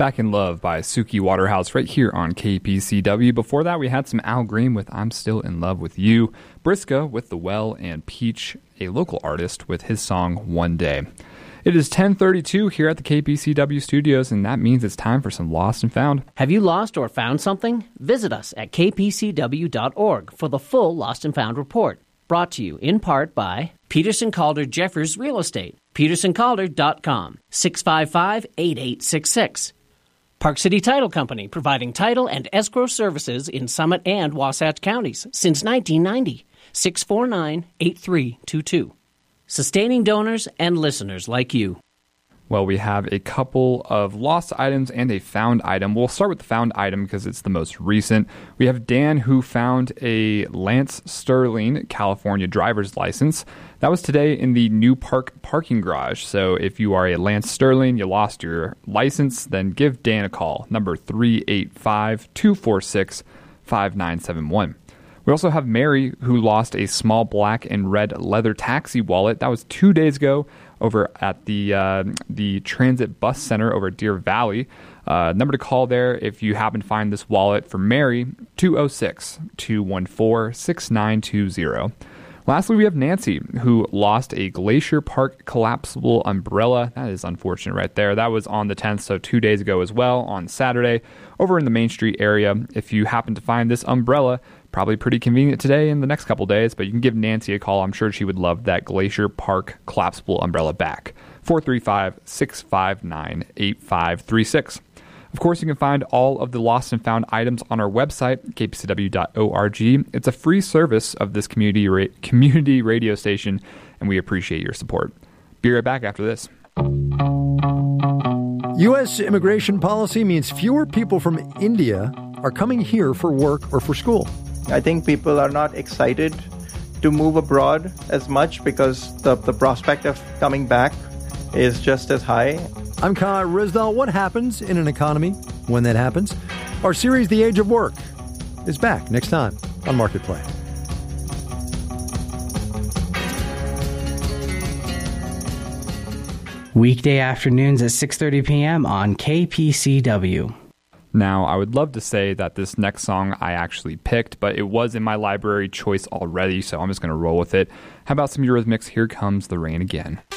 Back in Love by Suki Waterhouse right here on KPCW. Before that, we had some Al Green with I'm Still in Love with You, Briska with The Well, and Peach, a local artist, with his song One Day. It is 10:32 here at the KPCW studios, and that means it's time for some Lost and Found. Have you lost or found something? Visit us at kpcw.org for the full Lost and Found report. Brought to you in part by Peterson Calder Jeffers Real Estate, petersоncalder.com, 655-8866. Park City Title Company, providing title and escrow services in Summit and Wasatch counties since 1990, 649-8322. Sustaining donors and listeners like you. Well, we have a couple of lost items and a found item. We'll start with the found item because it's the most recent. We have Dan, who found a Lance Sterling California driver's license. That was today in the New Park parking garage. So if you are a Lance Sterling, you lost your license, then give Dan a call. Number 385-246-5971. We also have Mary, who lost a small black and red leather taxi wallet. That was 2 days ago over at the Transit Bus Center over at Deer Valley. Number to call there if you happen to find this wallet for Mary, 206-214-6920. Lastly, we have Nancy, who lost a Glacier Park collapsible umbrella. That is unfortunate right there. That was on the 10th, so 2 days ago as well, on Saturday, over in the Main Street area. If you happen to find this umbrella, probably pretty convenient today and the next couple days, but you can give Nancy a call. I'm sure she would love that Glacier Park collapsible umbrella back. 435-659-8536. Of course, you can find all of the lost and found items on our website, kpcw.org. It's a free service of this community radio station, and we appreciate your support. Be right back after this. U.S. immigration policy means fewer people from India are coming here for work or for school. I think people are not excited to move abroad as much because the prospect of coming back is just as high. I'm Kai Rizdal. What happens in an economy when that happens? Our series, The Age of Work, is back next time on Marketplace. Weekday afternoons at 6:30 p.m. on KPCW. Now, I would love to say that this next song I actually picked, but it was in my library choice already, so I'm just going to roll with it. How about some Eurythmics? Here Comes the Rain Again.